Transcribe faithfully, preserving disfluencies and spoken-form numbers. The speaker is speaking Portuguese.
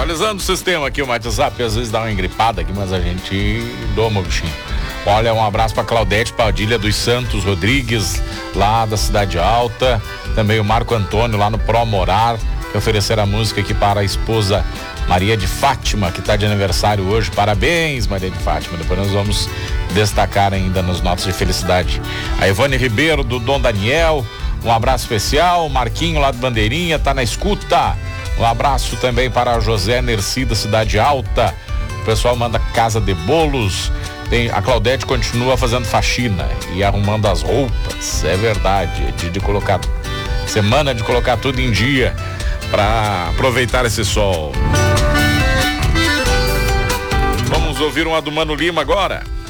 Atualizando o sistema aqui, o WhatsApp às vezes dá uma engripada aqui, mas a gente doma o bichinho. Olha, um abraço para Claudete Padilha dos Santos Rodrigues, lá da Cidade Alta. Também o Marco Antônio, lá no Pro Morar, que ofereceram a música aqui para a esposa Maria de Fátima, que está de aniversário hoje. Parabéns, Maria de Fátima. Depois nós vamos destacar ainda nos notas de felicidade. A Ivone Ribeiro, do Dom Daniel, um abraço especial. Marquinho, lá de Bandeirinha, tá na escuta. Um abraço também para a José Nerci, da Cidade Alta. O pessoal manda casa de bolos. Tem, a Claudete continua fazendo faxina e arrumando as roupas. É verdade, é dia de colocar, semana de colocar tudo em dia para aproveitar esse sol. Vamos ouvir uma do Mano Lima agora.